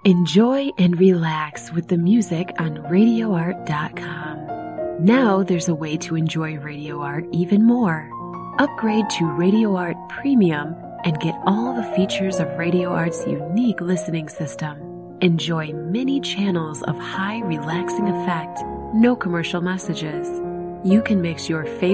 Enjoy and relax with the music on RadioArt.com. Now there's a way to enjoy Radio Art even more. Upgrade to Radio Art Premium and get all the features of Radio Art's unique listening system. Enjoy many channels of high relaxing effect, no commercial messages. You can mix your favorite